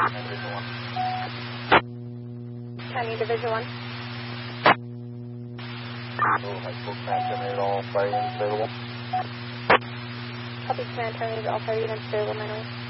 County Division 1. High school command terminated all fire units available. Copy command terminated all fire units available 908.